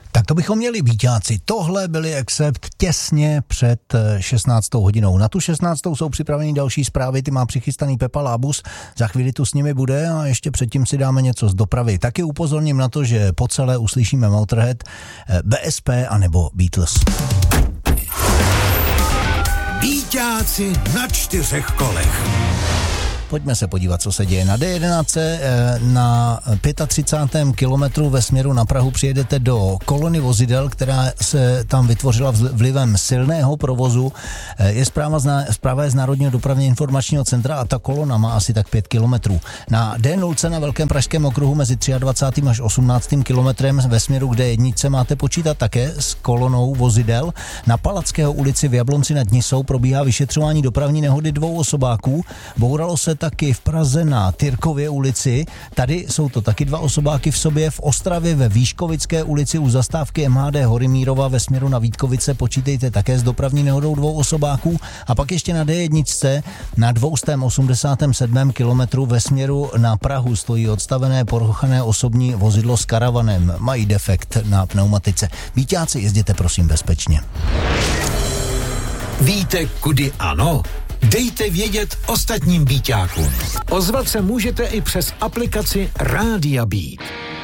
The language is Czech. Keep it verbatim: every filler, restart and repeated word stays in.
Tak to bychom měli víťáci. Tohle byli Accept těsně před šestnáctou hodinou. Na tu šestnáctou jsou připraveny další zprávy, ty má přichystaný Pepa Lábus. Za chvíli tu s nimi bude a ještě předtím si dáme něco z dopravy. Taky upozorním na to, že po celé uslyšíme Motorhead, B S P anebo Beatles. Víťáci na čtyřech kolech. Pojďme se podívat, co se děje. Na D jedenáct na třicátém pátém kilometru ve směru na Prahu přijedete do kolony vozidel, která se tam vytvořila vlivem silného provozu. Je zpráva z, zpráva je z Národního dopravně informačního centra a ta kolona má asi tak pět kilometrů. Na D nula na Velkém pražském okruhu mezi dvacátým třetím až osmnáctým kilometrem ve směru k D jedna máte počítat také s kolonou vozidel. Na Palackého ulici v Jablonci nad Nisou probíhá vyšetřování dopravní nehody dvou osobáků. Bouralo se taky v Praze na Tyrkově ulici. Tady jsou to taky dva osobáky v sobě. V Ostravě ve Výškovické ulici u zastávky M H D Horymírova ve směru na Vítkovice počítejte také s dopravní nehodou dvou osobáků. A pak ještě na D jedna na dvě osmdesátém sedmém kilometru ve směru na Prahu stojí odstavené porochané osobní vozidlo s karavanem. Mají defekt na pneumatice. Víťáci, jezděte prosím bezpečně. Víte, kudy ano? Dejte vědět ostatním víťákům. Ozvat se můžete i přes aplikaci Rádia Beat.